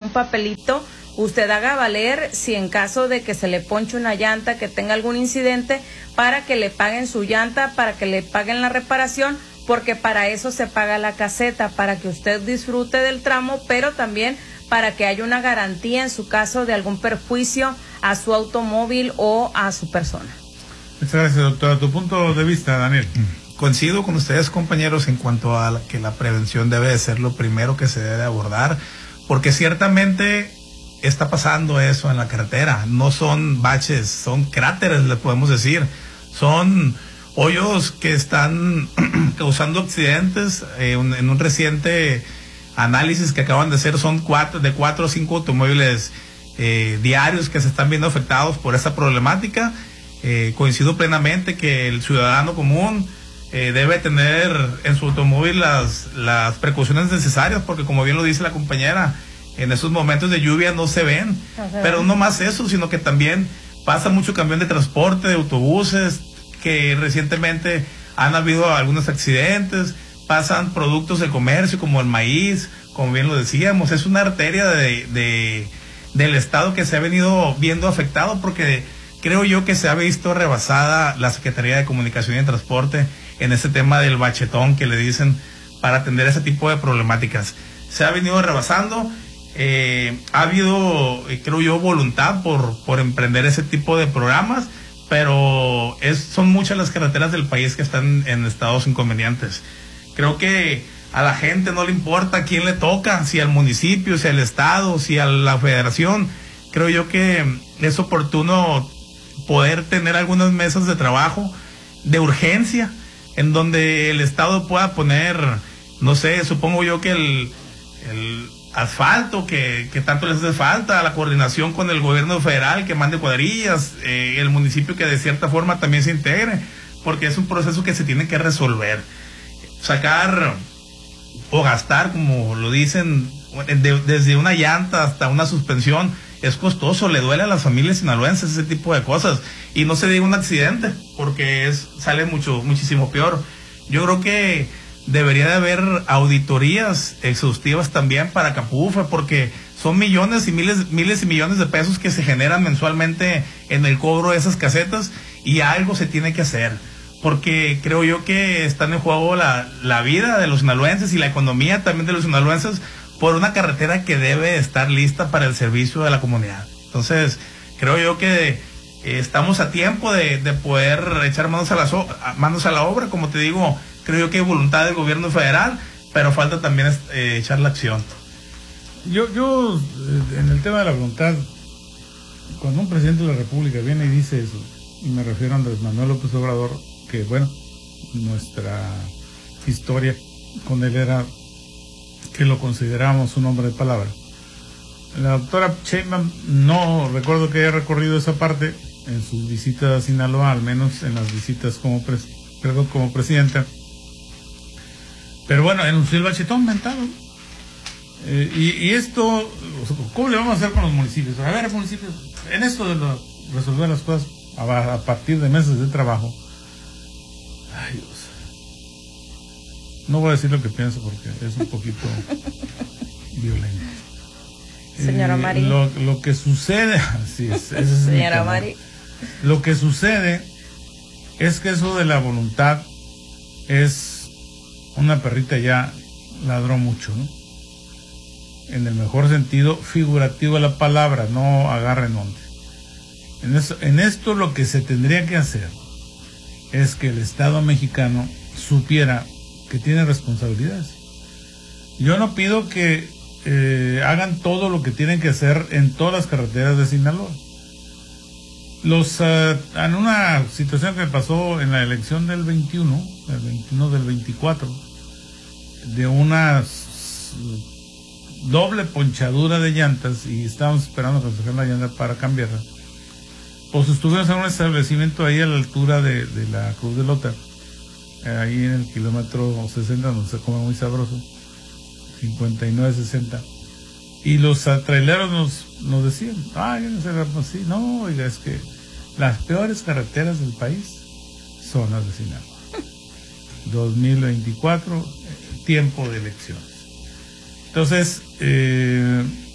un papelito, usted haga valer si en caso de que se le ponche una llanta, que tenga algún incidente, para que le paguen su llanta, para que le paguen la reparación, porque para eso se paga la caseta, para que usted disfrute del tramo, pero también para que haya una garantía en su caso de algún perjuicio a su automóvil o a su persona. Muchas gracias, doctora. Tu punto de vista, Daniel. Coincido con ustedes, compañeros, en cuanto a que la prevención debe de ser lo primero que se debe abordar, porque ciertamente está pasando eso en la carretera. No son baches, son cráteres, le podemos decir. Son hoyos que están causando accidentes. En un reciente análisis que acaban de hacer, son de 4 o 5 automóviles diarios que se están viendo afectados por esta problemática. Coincido plenamente que el ciudadano común debe tener en su automóvil las precauciones necesarias, porque como bien lo dice la compañera, en esos momentos de lluvia no se ven. Ajá. Pero no más eso, sino que también pasa mucho camión de transporte, de autobuses, que recientemente han habido algunos accidentes, pasan productos de comercio como el maíz, como bien lo decíamos. Es una arteria del estado que se ha venido viendo afectado, porque creo yo que se ha visto rebasada la Secretaría de Comunicación y Transporte en ese tema del bachetón que le dicen para atender ese tipo de problemáticas. Se ha venido rebasando. Ha habido, creo yo, voluntad por emprender ese tipo de programas, pero son muchas las carreteras del país que están en estados inconvenientes. Creo que a la gente no le importa a quién le toca, si al municipio, si al estado, si a la federación. Creo yo que es oportuno poder tener algunas mesas de trabajo de urgencia en donde el estado pueda poner, no sé, supongo yo que el asfalto que tanto les hace falta, la coordinación con el gobierno federal que mande cuadrillas, el municipio que de cierta forma también se integre, porque es un proceso que se tiene que resolver. Sacar o gastar, como lo dicen, desde una llanta hasta una suspensión, es costoso, le duele a las familias sinaloenses ese tipo de cosas, y no se diga un accidente, porque sale muchísimo peor. Yo creo que debería de haber auditorías exhaustivas también para Capufe, porque son millones y miles y millones de pesos que se generan mensualmente en el cobro de esas casetas, y algo se tiene que hacer, porque creo yo que está en juego la vida de los sinaloenses y la economía también de los sinaloenses por una carretera que debe estar lista para el servicio de la comunidad. Entonces, creo yo que estamos a tiempo de poder echar manos a la obra. Como te digo, creo yo que hay voluntad del gobierno federal, pero falta también echar la acción. Yo en el tema de la voluntad, cuando un presidente de la República viene y dice eso, y me refiero a Andrés Manuel López Obrador, que bueno, nuestra historia con él era que lo considerábamos un hombre de palabra. La doctora Sheinbaum, no recuerdo que haya recorrido esa parte en sus visitas a Sinaloa, al menos en las visitas como presidenta. Pero bueno, anunció el bachetón mentado. Y esto, ¿cómo le vamos a hacer con los municipios? A ver, municipios, en esto de resolver las cosas a partir de meses de trabajo. Ay, Dios. No voy a decir lo que pienso porque es un poquito violento. Señora Mari. Lo que sucede, así es, señora Mari. Lo que sucede es que eso de la voluntad es una perrita ya ladró mucho, ¿no? En el mejor sentido figurativo de la palabra, no agarren onde. En esto lo que se tendría que hacer es que el Estado mexicano supiera que tiene responsabilidades. Yo no pido que hagan todo lo que tienen que hacer en todas las carreteras de Sinaloa. En una situación que pasó en la elección del 21 del 24, de una doble ponchadura de llantas, y estábamos esperando que se sacara la llanta para cambiarla, pues estuvimos en un establecimiento ahí a la altura de la Cruz de Lota, ahí en el kilómetro 60, donde se come muy sabroso, 59-60, y los traileros nos decían, no, oiga, es que las peores carreteras del país son las de Sinaloa. 2024, tiempo de elecciones. Entonces,